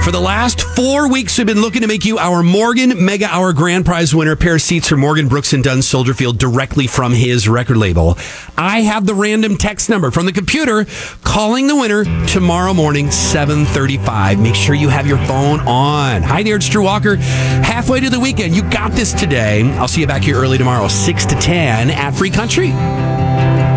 For the last 4 weeks, we've been looking to make you our Morgan Mega Hour Grand Prize winner. A pair of seats for Morgan Brooks and Dunn Soldier-Field directly from his record label. I have the random text number from the computer calling the winner tomorrow morning, 7:35. Make sure you have your phone on. Hi there, it's Drew Walker. Halfway to the weekend. You got this today. I'll see you back here early tomorrow, 6 to 10 at Free Country.